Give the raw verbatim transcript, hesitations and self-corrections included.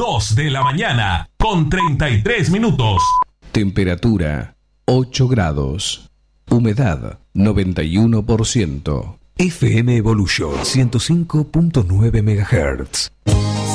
dos de la mañana, con treinta y tres minutos. Temperatura ocho grados. Humedad noventa y uno por ciento. F M Evolution ciento cinco punto nueve megahertz.